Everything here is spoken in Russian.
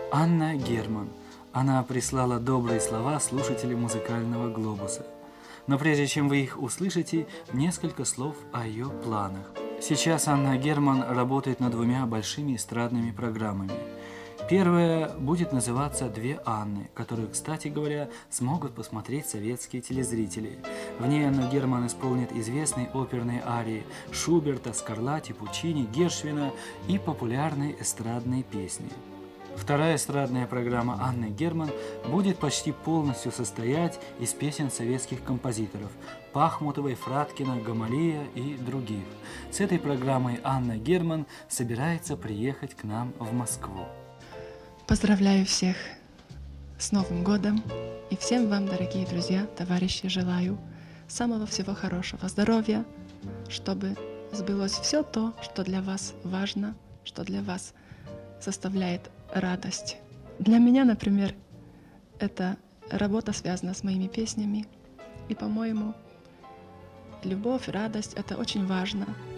Анна Герман. Она прислала добрые слова слушателям музыкального глобуса. Но прежде чем вы их услышите, несколько слов о ее планах. Сейчас Анна Герман работает над двумя большими эстрадными программами. Первая будет называться «Две Анны», которые, кстати говоря, смогут посмотреть советские телезрители. В ней Анна Герман исполнит известные оперные арии Шуберта, Скарлатти, Пуччини, Гершвина и популярные эстрадные песни. Вторая эстрадная программа Анны Герман будет почти полностью состоять из песен советских композиторов Пахмутовой, Фраткина, Гамалея и других. С этой программой Анна Герман собирается приехать к нам в Москву. Поздравляю всех с Новым годом и всем вам, дорогие друзья, товарищи, желаю самого всего хорошего, здоровья, чтобы сбылось все то, что для вас важно, что для вас составляет радость. Для меня, например, эта работа связана с моими песнями, и, по-моему, любовь, радость — это очень важно.